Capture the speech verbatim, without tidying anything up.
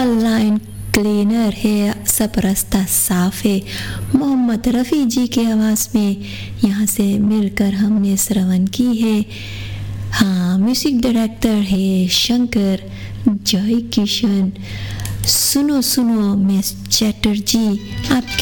Line cleaner है, सब रास्ता साफ है, मोहम्मद रफ़ी जी की आवाज़ में यहाँ से मिलकर हमने श्रवण की है। हाँ, म्यूज़िक डायरेक्टर है शंकर जय किशन। सुनो सुनो मिस चैटर्जी, आपके